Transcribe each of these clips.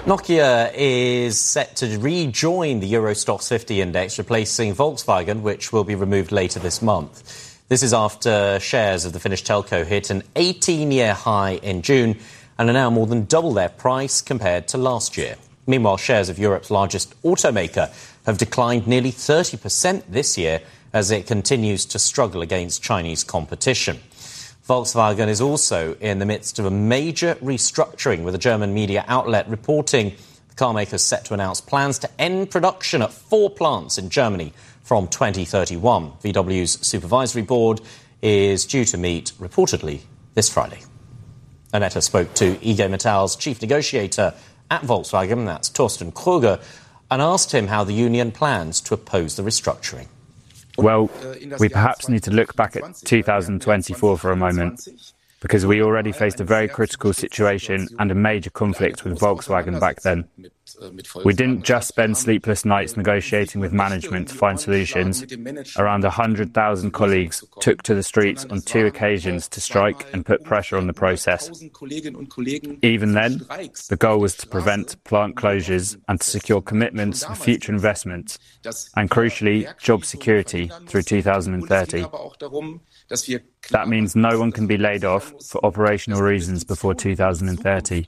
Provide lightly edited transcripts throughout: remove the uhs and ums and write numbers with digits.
Nokia is set to rejoin the Euro Stoxx 50 index, replacing Volkswagen, which will be removed later this month. This is after shares of the Finnish telco hit an 18-year high in June and are now more than double their price compared to last year. Meanwhile, shares of Europe's largest automaker have declined nearly 30% this year as it continues to struggle against Chinese competition. Volkswagen is also in the midst of a major restructuring, with a German media outlet reporting the car maker is set to announce plans to end production at 4 plants in Germany from 2031. VW's supervisory board is due to meet reportedly this Friday. Annetta spoke to IG Metall's chief negotiator at Volkswagen, that's Thorsten Krüger, and asked him how the union plans to oppose the restructuring. Well, we perhaps need to look back at 2024 for a moment, because we already faced a very critical situation and a major conflict with Volkswagen back then. We didn't just spend sleepless nights negotiating with management to find solutions. Around 100,000 colleagues took to the streets on 2 occasions to strike and put pressure on the process. Even then, the goal was to prevent plant closures and to secure commitments for future investments, and crucially, job security through 2030. That means no one can be laid off for operational reasons before 2030.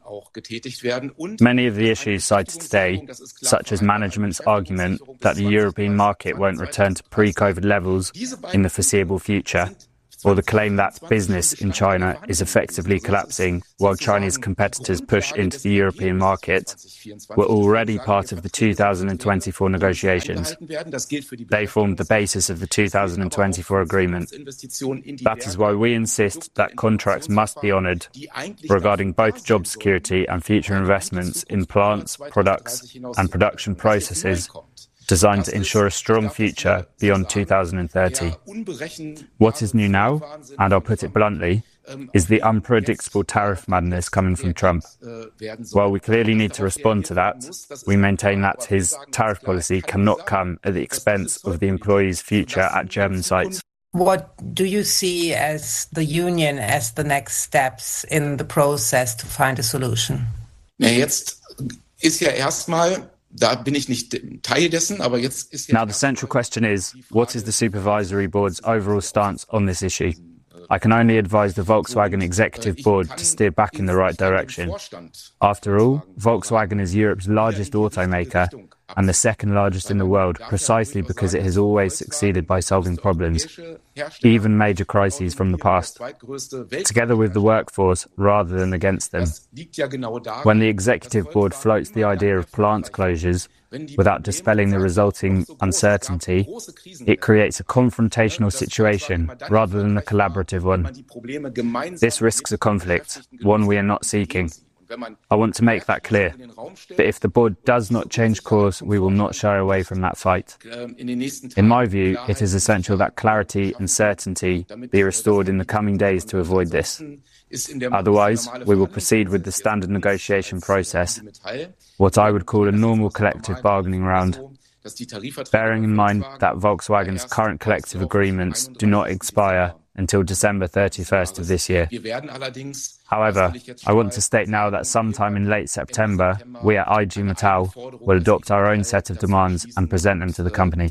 Many of the issues cited today, such as management's argument that the European market won't return to pre-COVID levels in the foreseeable future, or the claim that business in China is effectively collapsing while Chinese competitors push into the European market, were already part of the 2024 negotiations. They formed the basis of the 2024 agreement. That is why we insist that contracts must be honoured regarding both job security and future investments in plants, products and production processes designed to ensure a strong future beyond 2030. What is new now, and I'll put it bluntly, is the unpredictable tariff madness coming from Trump. While we clearly need to respond to that, we maintain that his tariff policy cannot come at the expense of the employees' future at German sites. What do you see as the union as the next steps in the process to find a solution? Jetzt ist ja erstmal Now, the central question is, what is the supervisory board's overall stance on this issue? I can only advise the Volkswagen executive board to steer back in the right direction. After all, Volkswagen is Europe's largest automaker and the second largest in the world, precisely because it has always succeeded by solving problems, even major crises from the past, together with the workforce rather than against them. When the executive board floats the idea of plant closures without dispelling the resulting uncertainty, it creates a confrontational situation rather than a collaborative one. This risks a conflict, one we are not seeking. I want to make that clear. But if the board does not change course, we will not shy away from that fight. In my view, it is essential that clarity and certainty be restored in the coming days to avoid this. Otherwise, we will proceed with the standard negotiation process, what I would call a normal collective bargaining round, bearing in mind that Volkswagen's current collective agreements do not expire until December 31st of this year. However, I want to state now that sometime in late September, we at IG Metall will adopt our own set of demands and present them to the company.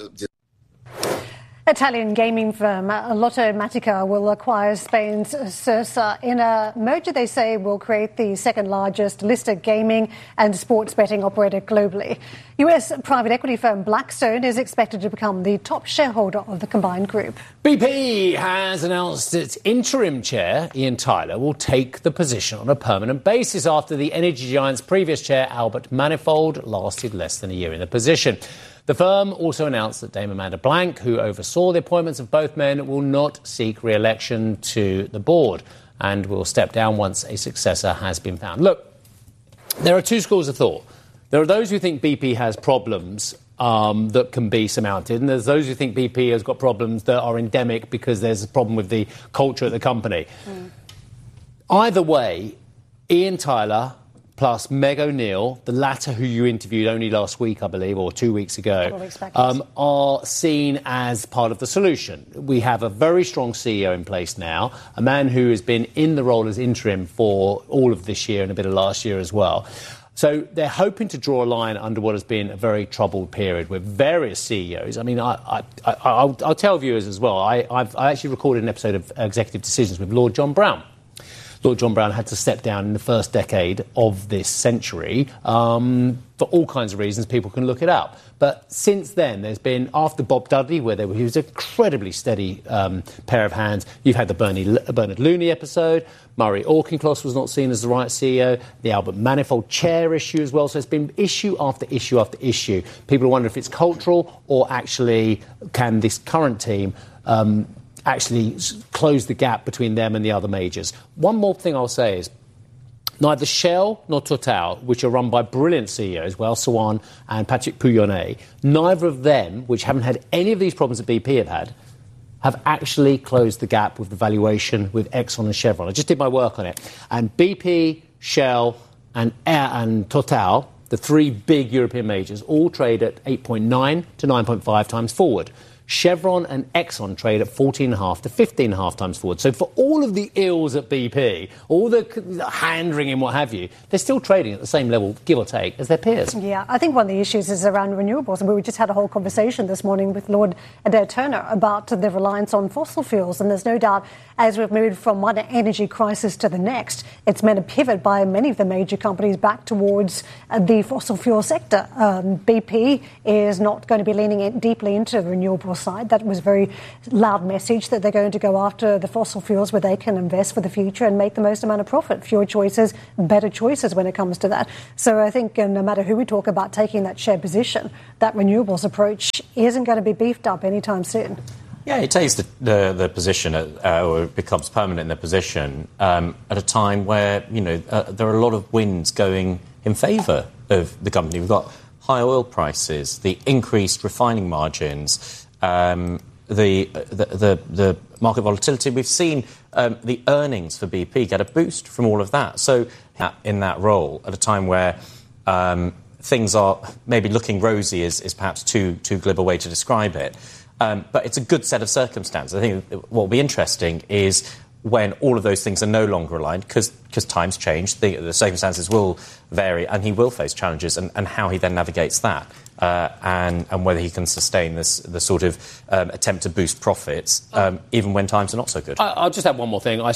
Italian gaming firm Lottomatica will acquire Spain's Cirsa in a merger they say will create the second largest listed gaming and sports betting operator globally. US private equity firm Blackstone is expected to become the top shareholder of the combined group. BP has announced its interim chair, Ian Tyler, will take the position on a permanent basis after the energy giant's previous chair, Albert Manifold, lasted less than a year in the position. The firm also announced that Dame Amanda Blank, who oversaw the appointments of both men, will not seek re-election to the board and will step down once a successor has been found. Look, there are two schools of thought. There are those who think BP has problems that can be surmounted, and there's those who think BP has got problems that are endemic because there's a problem with the culture at the company. Either way, Ian Tyler plus Meg O'Neill, the latter who you interviewed only last week, I believe, or 2 weeks ago, are seen as part of the solution. We have a very strong CEO in place now, a man who has been in the role as interim for all of this year and a bit of last year as well. So they're hoping to draw a line under what has been a very troubled period with various CEOs. I mean, I'll tell viewers as well, I actually recorded an episode of Executive Decisions with Lord John Browne. Lord John Browne had to step down in the first decade of this century for all kinds of reasons. People can look it up. But since then, there's been, after Bob Dudley, where he was an incredibly steady pair of hands, you've had the Bernard Looney episode. Murray Auchincloss was not seen as the right CEO. The Albert Manifold chair issue as well. So it's been issue after issue after issue. People wonder if it's cultural or actually can this current team actually close the gap between them and the other majors. One more thing I'll say is neither Shell nor Total, which are run by brilliant CEOs, Wael Sawan and Patrick Pouyanné, neither of them, which haven't had any of these problems that BP have actually closed the gap with the valuation with Exxon and Chevron. I just did my work on it. And BP, Shell and Total, the three big European majors, all trade at 8.9 to 9.5 times forward. Chevron and Exxon trade at 14.5 to 15.5 times forward. So for all of the ills at BP, all the hand-wringing, what have you, they're still trading at the same level, give or take, as their peers. Yeah, I think one of the issues is around renewables. And we just had a whole conversation this morning with Lord Adair Turner about the reliance on fossil fuels. And there's no doubt, as we've moved from one energy crisis to the next, it's meant a pivot by many of the major companies back towards the fossil fuel sector. BP is not going to be leaning deeply into the renewables side. That was a very loud message that they're going to go after the fossil fuels where they can invest for the future and make the most amount of profit. Fewer choices, better choices when it comes to that. So I think no matter who we talk about taking that shared position, that renewables approach isn't going to be beefed up anytime soon. Yeah, it takes the position or it becomes permanent in the position at a time where, there are a lot of winds going in favour of the company. We've got high oil prices, the increased refining margins, the market volatility. We've seen the earnings for BP get a boost from all of that. So in that role, at a time where things are maybe looking rosy is perhaps too glib a way to describe it. But it's a good set of circumstances. I think what will be interesting is when all of those things are no longer aligned, because times change, the circumstances will vary, and he will face challenges, and how he then navigates that, and whether he can sustain the sort of attempt to boost profits, even when times are not so good. I'll just add one more thing. I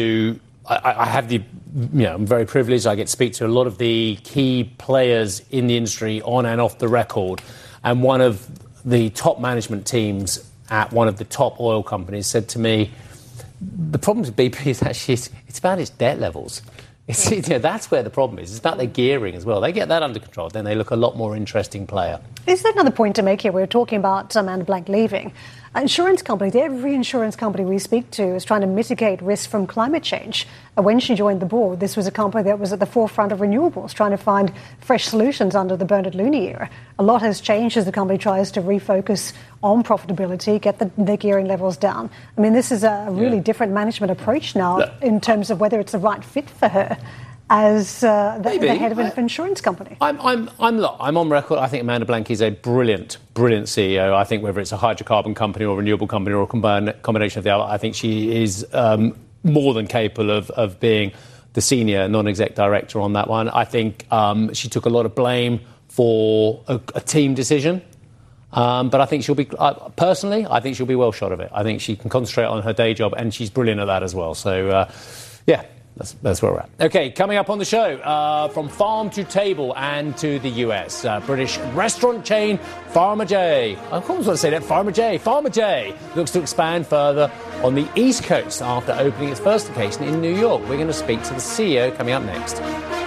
have I'm very privileged. I get to speak to a lot of the key players in the industry on and off the record, and one of the top management teams at one of the top oil companies said to me, the problem with BP is actually it's about its debt levels. That's where the problem is. It's about their gearing as well. They get that under control, then they look a lot more interesting player. Is there another point to make here? We're talking about Amanda Blank leaving. Insurance companies, every insurance company we speak to is trying to mitigate risk from climate change. When she joined the board, this was a company that was at the forefront of renewables, trying to find fresh solutions under the Bernard Looney era. A lot has changed as the company tries to refocus on profitability, get the gearing levels down. I mean, this is a really different management approach now in terms of whether it's the right fit for her as the head of an insurance company. I'm on record. I think Amanda Blank is a brilliant CEO. I think whether it's a hydrocarbon company or a renewable company or a combination of the other, I think she is more than capable of being the senior non-exec director on that one. I think she took a lot of blame for a team decision. But I think she'll be, personally, I think she'll be well shot of it. I think she can concentrate on her day job, and she's brilliant at that as well. So, that's where we're at. OK, coming up on the show, from farm to table and to the US, British restaurant chain Farmer J. I always want to say that, Farmer J looks to expand further on the East Coast after opening its first location in New York. We're going to speak to the CEO coming up next.